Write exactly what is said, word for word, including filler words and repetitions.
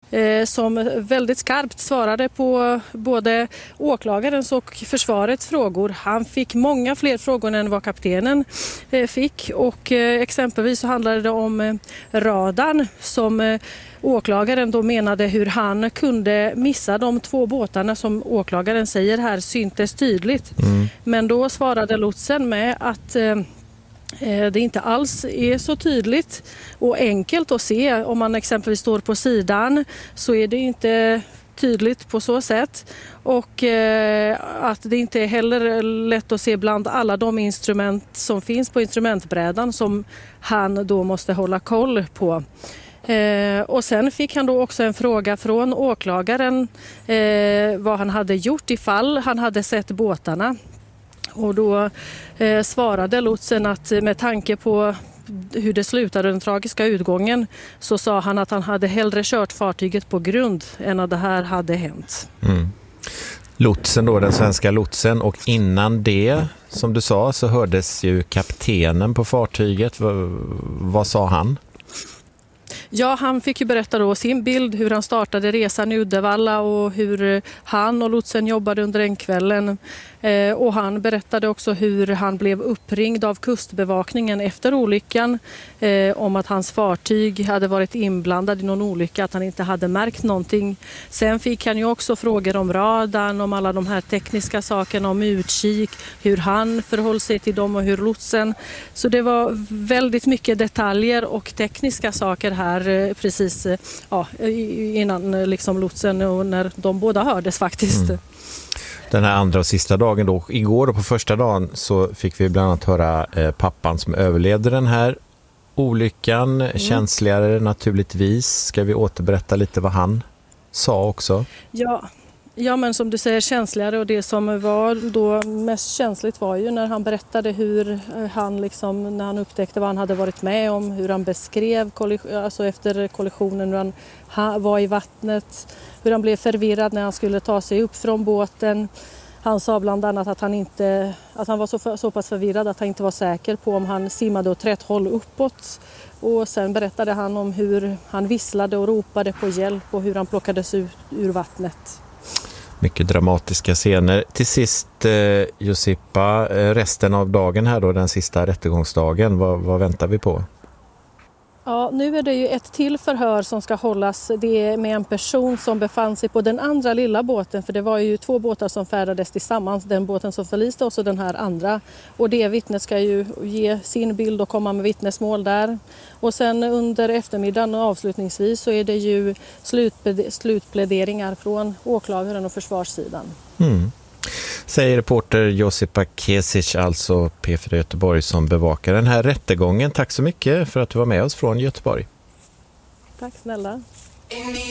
som väldigt skarpt svarade på både åklagarens och försvarets frågor. Han fick många fler frågor än vad kaptenen fick, och exempelvis så handlade det om radarn som åklagaren då menade hur han kunde missa de två båtarna som åklagaren säger här syntes tydligt. Mm. Men då svarade lotsen med att det inte alls är så tydligt och enkelt att se. Om man exempelvis står på sidan så är det inte tydligt på så sätt, och eh, att det inte är heller lätt att se bland alla de instrument som finns på instrumentbrädan som han då måste hålla koll på. Eh, och sen fick han då också en fråga från åklagaren eh, vad han hade gjort ifall han hade sett båtarna. Och då eh, svarade lotsen att med tanke på hur det slutade den tragiska utgången så sa han att han hade hellre kört fartyget på grund än att det här hade hänt. Mm. Lotsen då, den svenska lotsen, och innan det, som du sa, så hördes ju kaptenen på fartyget. V- vad sa han? Ja, han fick ju berätta då sin bild, hur han startade resan i Uddevalla och hur han och lotsen jobbade under den kvällen. Eh, och han berättade också hur han blev uppringd av kustbevakningen efter olyckan eh, om att hans fartyg hade varit inblandad i någon olycka, att han inte hade märkt någonting. Sen fick han ju också frågor om radarn, om alla de här tekniska sakerna, om utkik, hur han förhåll sig till dem och hur lotsen. Så det var väldigt mycket detaljer och tekniska saker här precis ja, innan liksom lotsen och när de båda hördes faktiskt. Mm. Den här andra och sista dagen då, igår då på första dagen så fick vi bland annat höra eh, pappan som överlevde den här olyckan, mm. känsligare naturligtvis. Ska vi återberätta lite vad han sa också? Ja. Ja, men som du säger, känsligare, och det som var då mest känsligt var ju när han berättade hur han liksom, när han upptäckte vad han hade varit med om, hur han beskrev kollision, alltså efter kollisionen, hur han var i vattnet, hur han blev förvirrad när han skulle ta sig upp från båten. Han sa bland annat att han, inte, att han var så, så pass förvirrad att han inte var säker på om han simmade åt rätt håll uppåt. Och sen berättade han om hur han visslade och ropade på hjälp och hur han plockades ut ur vattnet. Mycket dramatiska scener. Till sist, eh, Josippa, eh, resten av dagen här då, den sista rättegångsdagen, vad, vad väntar vi på? Ja, nu är det ju ett till förhör som ska hållas. Det är med en person som befann sig på den andra lilla båten, för det var ju två båtar som färdades tillsammans, den båten som förliste och så den här andra. Och det vittnet ska ju ge sin bild och komma med vittnesmål där. Och sen under eftermiddagen och avslutningsvis så är det ju slutpläderingar från åklagaren och försvarssidan. Mm. Säger reporter Josippa Kesic, alltså P fyra Göteborg, som bevakar den här rättegången. Tack så mycket för att du var med oss från Göteborg. Tack snälla.